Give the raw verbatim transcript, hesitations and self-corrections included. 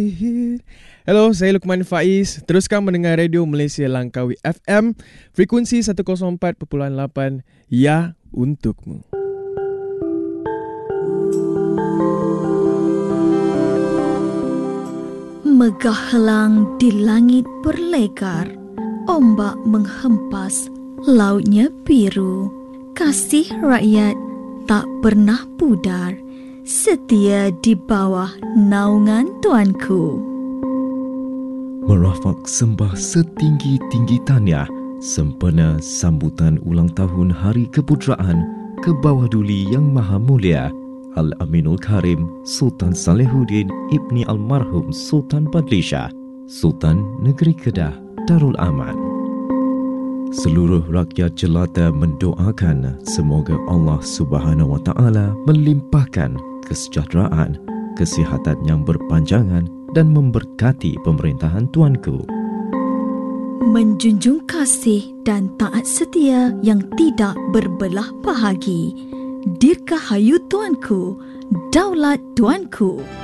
Hello, saya Luqman Faiz. Teruskan mendengar Radio Malaysia Langkawi F M, frekuensi seratus empat perpuluhan lapan, ya untukmu. Megah helang di langit berlegar, ombak menghempas, lautnya biru. Kasih rakyat tak pernah pudar, setia di bawah naungan Tuanku. Merafak sembah setinggi-tinggi tahniah sempena sambutan ulang tahun Hari Keputeraan ke bawah duli Yang Maha Mulia Al-Aminul Karim Sultan Salehuddin Ibni Almarhum Sultan Badlishah, Sultan Negeri Kedah Darul Aman. Seluruh rakyat jelata mendoakan semoga Allah Subhanahu Wa Taala melimpahkan kesejahteraan, kesihatan yang berpanjangan dan memberkati pemerintahan Tuanku. Menjunjung kasih dan taat setia yang tidak berbelah bahagi. Dirgahayu Tuanku, daulat Tuanku.